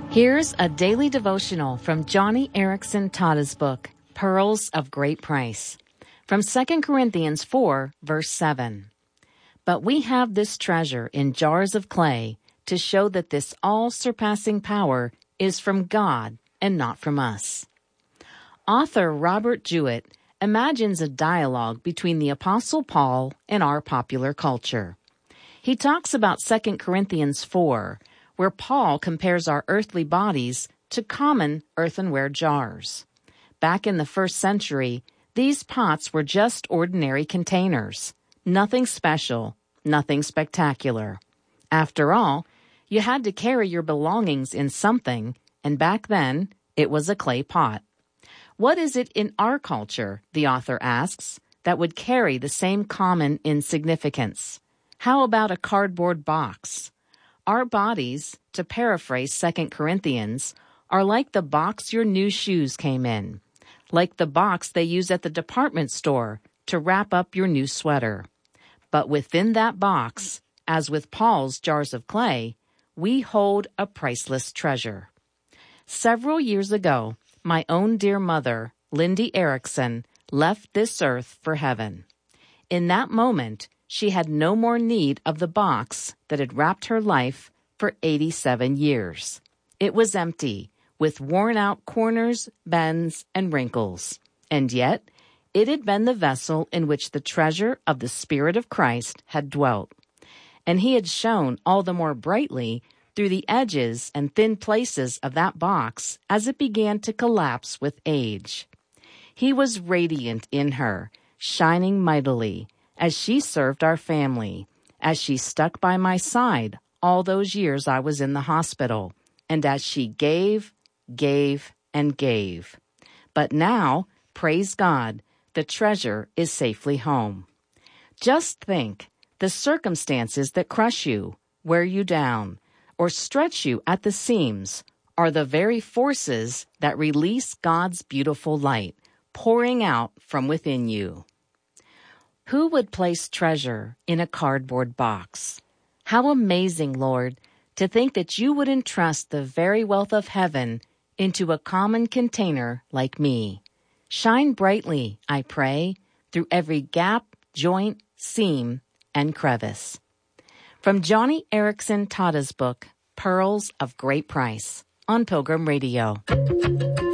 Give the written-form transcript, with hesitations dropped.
Here's a daily devotional from Joni Eareckson Tada's book, Pearls of Great Price, from 2 Corinthians 4, verse 7. But we have this treasure in jars of clay to show that this all-surpassing power is from God and not from us. Author Robert Jewett imagines a dialogue between the Apostle Paul and our popular culture. He talks about 2 Corinthians 4, where Paul compares our earthly bodies to common earthenware jars. Back in the first century, these pots were just ordinary containers. Nothing special, nothing spectacular. After all, you had to carry your belongings in something, and back then, it was a clay pot. What is it in our culture, the author asks, that would carry the same common insignificance? How about a cardboard box? Our bodies, to paraphrase 2 Corinthians, are like the box your new shoes came in, like the box they use at the department store to wrap up your new sweater. But within that box, as with Paul's jars of clay, we hold a priceless treasure. Several years ago, my own dear mother, Lindy Eareckson, left this earth for heaven. In that moment, she had no more need of the box that had wrapped her life for 87 years. It was empty, with worn-out corners, bends, and wrinkles. And yet, it had been the vessel in which the treasure of the Spirit of Christ had dwelt. And he had shone all the more brightly through the edges and thin places of that box as it began to collapse with age. He was radiant in her, shining mightily, as she served our family, as she stuck by my side all those years I was in the hospital, and as she gave, and gave. But now, praise God, the treasure is safely home. Just think, the circumstances that crush you, wear you down, or stretch you at the seams are the very forces that release God's beautiful light, pouring out from within you. Who would place treasure in a cardboard box? How amazing, Lord, to think that you would entrust the very wealth of heaven into a common container like me. Shine brightly, I pray, through every gap, joint, seam, and crevice. From Joni Eareckson Tada's book, Pearls of Great Price, on Pilgrim Radio.